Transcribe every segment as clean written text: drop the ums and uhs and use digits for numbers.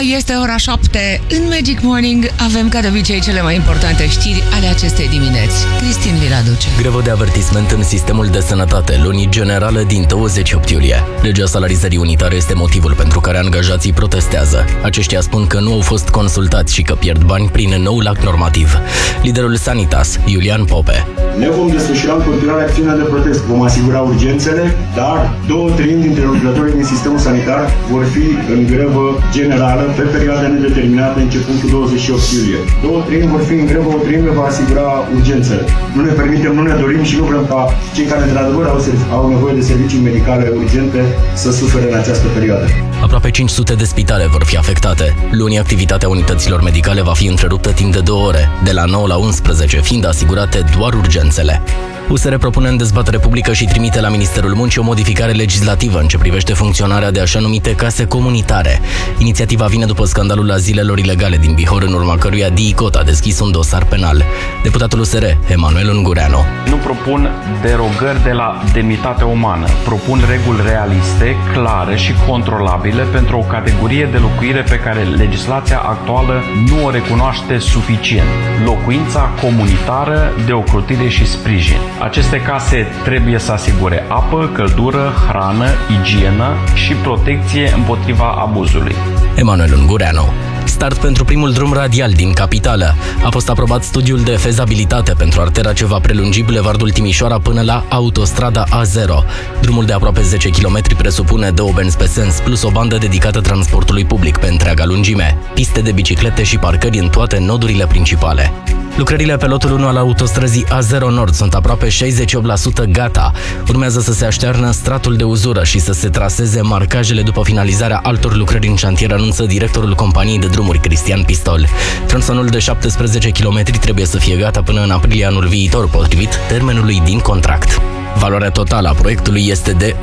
este ora 7. În Magic Morning avem ca de obicei cele mai importante știri ale acestei dimineți. Cristin vi-l aduce. Grevă de avertisment în sistemul de sănătate, luni generală din 28 iulie. Legea salarizării unitare este motivul pentru care angajații protestează. Aceștia spun că nu au fost consultați și că pierd bani prin noul act normativ. Liderul Sanitas, Iulian Pope. Ne vom desfășura în continuare acțiunea de protest. Vom asigura urgențele, dar 2/3 dintre lucrătorii din sistemul sanitar vor fi în grevă generală pe perioada nedeterminată începând cu 28 iulie. 2/3 vor fi în grevă, 1/3 va asigura urgențele. Nu ne permitem, nu ne dorim și nu vrem ca cei care într-adevăr au nevoie de servicii medicale urgente să sufere în această perioadă. Aproape 500 de spitale vor fi afectate. Luni, activitatea unităților medicale va fi întreruptă timp de 2 ore, de la 9 la 11, fiind asigurate doar urgențele. USR propune în dezbatere publică și trimite la Ministerul Muncii o modificare legislativă în ce privește funcționarea de așa numite case comunitare. Inițiativa vine după scandalul azilelor ilegale din Bihor, în urma căruia DICOT a deschis un dosar penal. Deputatul USR, Emanuel Ungureanu. Nu propun derogări de la demnitatea umană. Propun reguli realiste, clare și controlabile pentru o categorie de locuire pe care legislația actuală nu o recunoaște suficient. Locuința comunitară de ocrotire și sprijin. Aceste case trebuie să asigure apă, căldură, hrană, igienă și protecție împotriva abuzului. Emanuel Ungureanu. Start pentru primul drum radial din capitală. A fost aprobat studiul de fezabilitate pentru artera ce va prelungi bulevardul Timișoara până la autostrada A0. Drumul de aproape 10 km presupune 2 benzi pe sens, plus o bandă dedicată transportului public pe întreaga lungime, piste de biciclete și parcări în toate nodurile principale. Lucrările pe lotul 1 al autostrăzii A0 Nord sunt aproape 68% gata. Urmează să se aștearnă stratul de uzură și să se traseze marcajele după finalizarea altor lucrări în șantier, anunță directorul companiei de drumuri, Cristian Pistol. Tronsonul de 17 km trebuie să fie gata până în aprilie anul viitor, potrivit termenului din contract. Valoarea totală a proiectului este de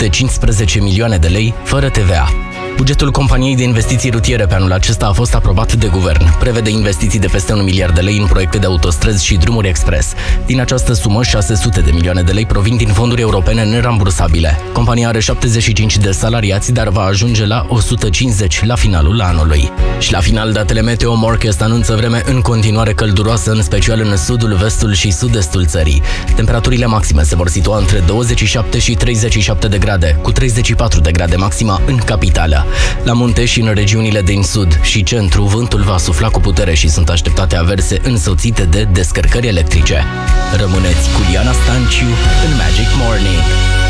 815 milioane de lei, fără TVA. Bugetul companiei de investiții rutiere pe anul acesta a fost aprobat de guvern. Prevede investiții de peste 1 miliard de lei în proiecte de autostrăzi și drumuri expres. Din această sumă, 600 de milioane de lei provin din fonduri europene nerambursabile. Compania are 75 de salariați, dar va ajunge la 150 la finalul anului. Și la final, datele Meteo Morcast anunță vreme în continuare călduroasă, în special în sudul, vestul și sud-estul țării. Temperaturile maxime se vor situa între 27 și 37 de grade, cu 34 de grade maxima în capitală. La munte și în regiunile din sud și centru, vântul va sufla cu putere și sunt așteptate averse însoțite de descărcări electrice. Rămâneți cu Diana Stanciu în Magic Morning.